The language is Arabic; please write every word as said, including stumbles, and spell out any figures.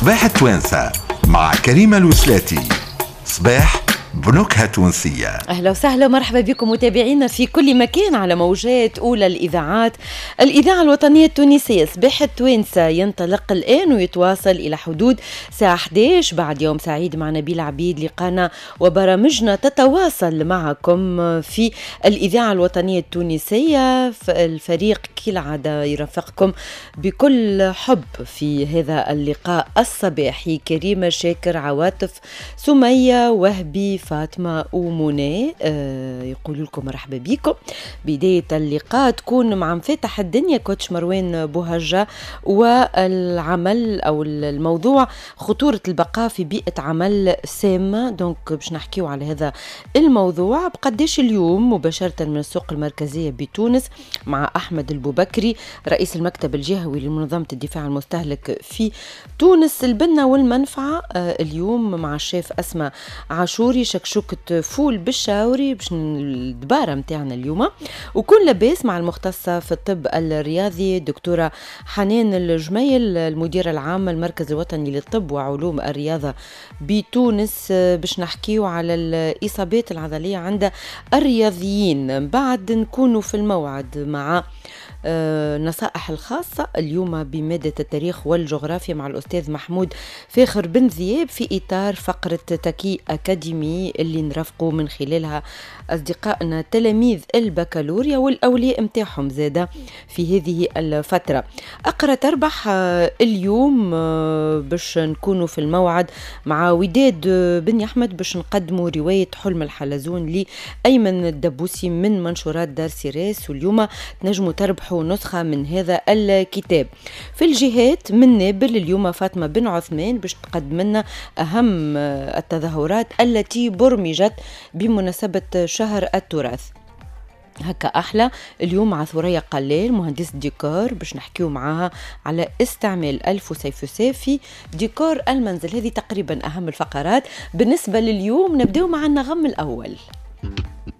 صباح التوانسة مع كريمة الوسلاتي. صباح بنكهة تونسية. أهلا وسهلا ومرحبا بكم متابعينا في كل مكان على موجات أولى الإذاعات. الإذاعة الوطنية التونسية صباح التوانسة ينطلق الآن ويتواصل إلى حدود الساعة إحدى عشر بعد يوم سعيد مع نبيل عبيد. لقانا وبرامجنا تتواصل معكم في الإذاعة الوطنية التونسية. الفريق كالعادة يرافقكم بكل حب في هذا اللقاء الصباحي. كريمة، شاكر، عواطف، سمية، وهبي، فاطمة ومنى آه يقول لكم مرحبا بكم. بداية اللقاء تكون مع مفاتح الدنيا كوتش مروان بوهجة، والعمل أو الموضوع خطورة البقاء في بيئة عمل سامة. دونك باش نحكيو على هذا الموضوع بقداش اليوم مباشرة من السوق المركزية بتونس مع أحمد البوبكري رئيس المكتب الجهوي لمنظمة الدفاع المستهلك في تونس. البنة والمنفعة آه اليوم مع الشيف أسماء عاشوري شكشوكة فول بالشاوري باش الدبارة متاعنا اليوم. وكل لباس مع المختصة في الطب الرياضي دكتورة حنان الجميل المديرة العامة المركز الوطني للطب وعلوم الرياضة بتونس باش نحكيو على الإصابات العضلية عند الرياضيين. بعد نكونوا في الموعد مع آه نصائح الخاصة اليوم بمادة التاريخ والجغرافيا مع الأستاذ محمود فاخر بن ذياب في إطار فقرة تكي أكاديمي اللي نرافقوا من خلالها أصدقائنا تلاميذ البكالوريا والأولياء متاعهم زادة في هذه الفترة. أقرأ تربح آه اليوم آه باش نكونوا في الموعد مع وداد بن أحمد باش نقدموا رواية حلم الحلزون لأيمن الدبوسي من منشورات دار سيراس، واليوم تنجموا تربحوا نسخة من هذا الكتاب. في الجهات من نابل اليوم فاطمة بن عثمان باش تقدم لنا أهم التظاهرات التي برمجت بمناسبة شهر التراث. هكا أحلى اليوم مع ثريا قلال مهندس ديكور باش نحكيو معاها على استعمال الفسيفساء في ديكور المنزل. هذه تقريبا أهم الفقرات بالنسبة لليوم. نبدأ مع النغم الأول.